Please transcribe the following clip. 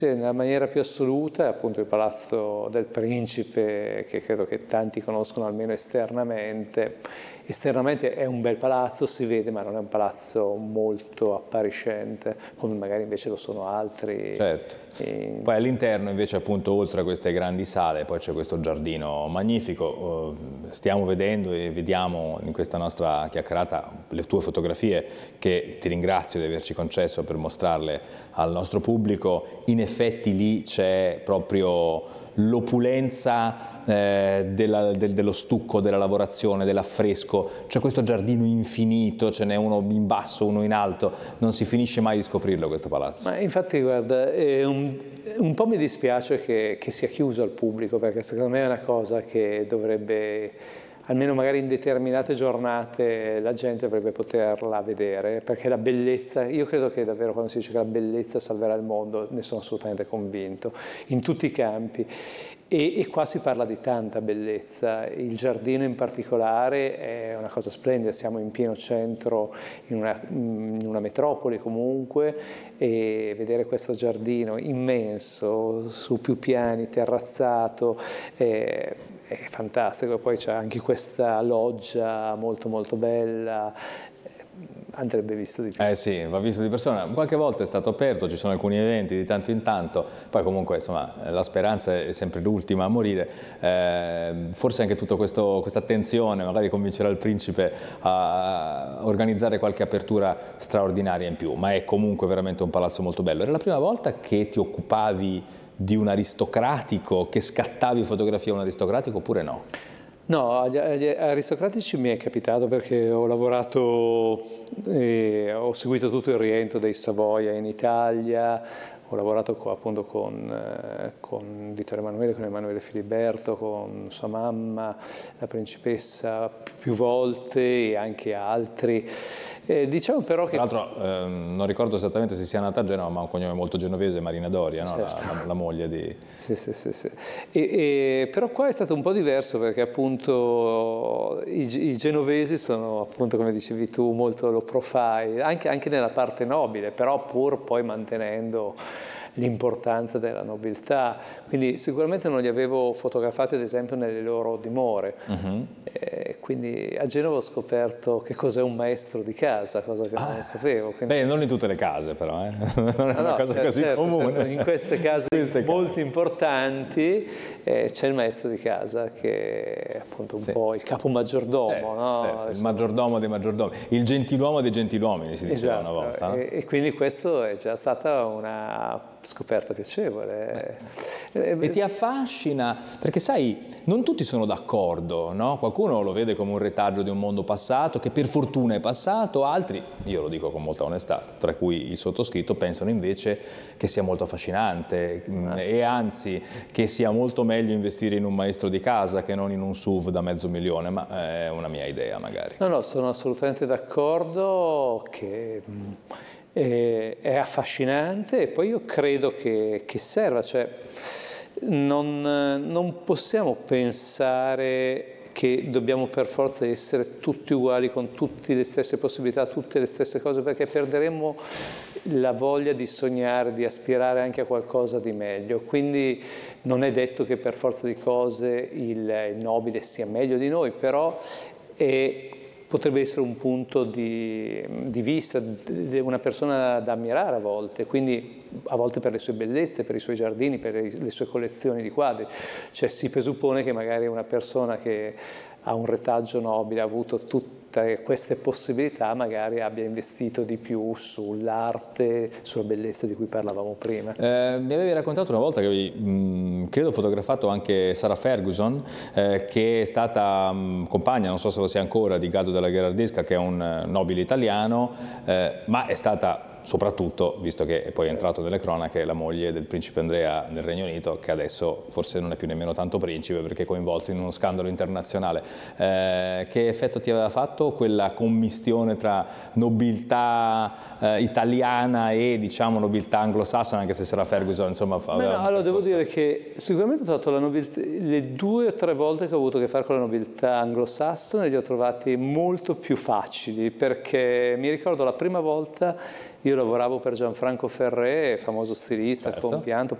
Sì, nella maniera più assoluta è appunto il Palazzo del Principe, che credo che tanti conoscono almeno esternamente. Esternamente è un bel palazzo, si vede, ma non è un palazzo molto appariscente, come magari invece lo sono altri. Certo. Poi all'interno invece, appunto, oltre a queste grandi sale, poi c'è questo giardino magnifico. Stiamo vedendo e vediamo in questa nostra chiacchierata le tue fotografie, che ti ringrazio di averci concesso per mostrarle al nostro pubblico. In effetti lì c'è proprio l'opulenza dello stucco, della lavorazione, dell'affresco. C'è questo giardino infinito, ce n'è uno in basso, uno in alto, non si finisce mai di scoprirlo questo palazzo. Ma infatti guarda, un po' mi dispiace che sia chiuso al pubblico, perché secondo me è una cosa che dovrebbe, almeno magari in determinate giornate, la gente dovrebbe poterla vedere, perché la bellezza, io credo che davvero quando si dice che la bellezza salverà il mondo, ne sono assolutamente convinto, in tutti i campi. E qua si parla di tanta bellezza, il giardino in particolare è una cosa splendida, siamo in pieno centro, in una metropoli comunque, e vedere questo giardino immenso, su più piani, terrazzato, è fantastico. Poi c'è anche questa loggia molto molto bella, andrebbe visto di più. Sì, va visto di persona. Qualche volta è stato aperto, ci sono alcuni eventi di tanto in tanto, poi comunque insomma la speranza è sempre l'ultima a morire. Forse anche tutta questa attenzione magari convincerà il Principe a organizzare qualche apertura straordinaria in più, ma è comunque veramente un palazzo molto bello. Era la prima volta che ti occupavi di un aristocratico, che scattavi fotografia a un aristocratico, oppure no? No, agli aristocratici mi è capitato perché ho lavorato, ho seguito tutto il rientro dei Savoia in Italia, ho lavorato appunto con Vittorio Emanuele, con Emanuele Filiberto, con sua mamma, la principessa, più volte, e anche altri. Diciamo però che... Tra l'altro non ricordo esattamente se sia nata a Genova, ma ha un cognome molto genovese, Marina Doria, no? Certo. La moglie di... Sì. Però qua è stato un po' diverso, perché appunto i genovesi sono, appunto come dicevi tu, molto low profile, anche nella parte nobile, però pur poi mantenendo l'importanza della nobiltà, quindi sicuramente non li avevo fotografati ad esempio nelle loro dimore. Quindi a Genova ho scoperto che cos'è un maestro di casa, cosa che non sapevo. Quindi... Beh, non in tutte le case però, non è una cosa così comune. Certo. In queste case molto importanti c'è il maestro di casa, che è appunto un po' il capo maggiordomo. No? Il maggiordomo dei maggiordomi, il gentiluomo dei gentiluomini, si diceva una volta. No? E quindi questo è già stata una scoperta piacevole. E ti affascina, perché sai, non tutti sono d'accordo, no? Qualcuno lo vede come un retaggio di un mondo passato, che per fortuna è passato, altri, io lo dico con molta onestà, tra cui il sottoscritto, pensano invece che sia molto affascinante e anzi che sia molto meglio investire in un maestro di casa che non in un SUV da $500.000, ma è una mia idea magari. No, sono assolutamente d'accordo che... è affascinante, e poi io credo che serva, cioè non possiamo pensare che dobbiamo per forza essere tutti uguali, con tutte le stesse possibilità, tutte le stesse cose, perché perderemo la voglia di sognare, di aspirare anche a qualcosa di meglio. Quindi non è detto che per forza di cose il nobile sia meglio di noi, però potrebbe essere un punto di vista, una persona da ammirare a volte, quindi a volte per le sue bellezze, per i suoi giardini, per le sue collezioni di quadri. Cioè si presuppone che magari una persona che ha un retaggio nobile, ha avuto tutte queste possibilità, magari abbia investito di più sull'arte, sulla bellezza di cui parlavamo prima. Mi avevi raccontato una volta che avevi, credo, fotografato anche Sarah Ferguson, che è stata compagna, non so se lo sia ancora, di Gaddo della Gherardesca, che è un nobile italiano, ma è stata soprattutto, visto che è poi entrato nelle cronache, la moglie del principe Andrea del Regno Unito, che adesso forse non è più nemmeno tanto principe perché è coinvolto in uno scandalo internazionale. Che effetto ti aveva fatto quella commistione tra nobiltà italiana e, diciamo, nobiltà anglosassone, anche se Sarah Ferguson, insomma... allora devo dire che sicuramente ho trovato la nobiltà, le 2 o 3 volte che ho avuto a che fare con la nobiltà anglosassone li ho trovati molto più facili, perché mi ricordo la prima volta io lavoravo per Gianfranco Ferré, famoso stilista, certo. compianto,